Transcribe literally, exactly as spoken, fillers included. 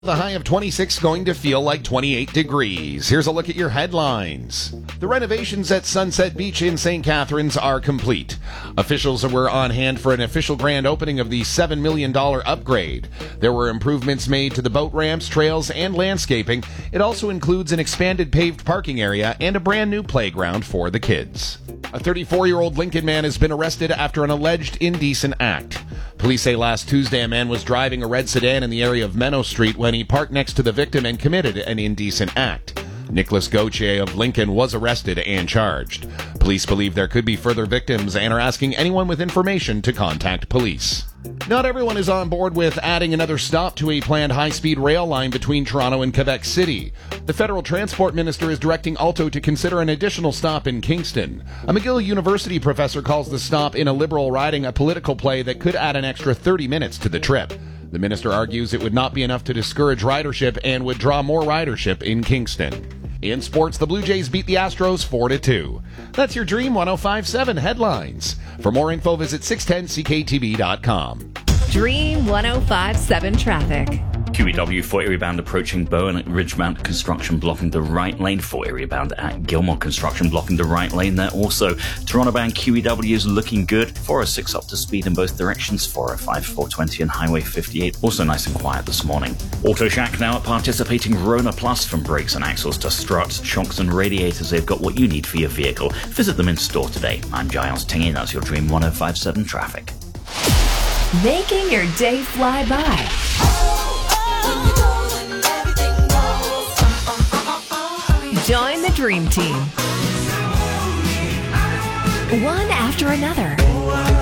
The high of twenty-six going to feel like twenty-eight degrees. Here's a look at your headlines. The renovations at Sunset Beach in Saint Catharines are complete. Officials were on hand for an official grand opening of the seven million dollars upgrade. There were improvements made to the boat ramps, trails, and landscaping. It also includes an expanded paved parking area and a brand new playground for the kids. A thirty-four-year-old Lincoln man has been arrested after an alleged indecent act. Police say last Tuesday a man was driving a red sedan in the area of Menno Street when he parked next to the victim and committed an indecent act. Nicholas Gauthier of Lincoln was arrested and charged. Police believe there could be further victims and are asking anyone with information to contact police. Not everyone is on board with adding another stop to a planned high-speed rail line between Toronto and Quebec City. The federal transport minister is directing Alto to consider an additional stop in Kingston. A McGill University professor calls the stop in a Liberal riding a political play that could add an extra thirty minutes to the trip. The minister argues it would not be enough to discourage ridership and would draw more ridership in Kingston. In sports, the Blue Jays beat the Astros four to two. That's your Dream one oh five point seven headlines. For more info, visit six ten C K T V dot com. Dream one oh five point seven traffic. Q E W for Erie bound approaching Bowen at Ridgemount Construction blocking the right lane. For Erie bound at Gilmore Construction blocking the right lane there also. Toronto bound Q E W is looking good. four oh six up to speed in both directions. four oh five, four twenty and Highway fifty-eight also nice and quiet this morning. Auto Shack now at participating Rona Plus. From brakes and axles to struts, shocks and radiators, they've got what you need for your vehicle. Visit them in store today. I'm Giles Tingy. That's your Dream one oh five point seven traffic. Making your day fly by. Join the Dream Team. One after another.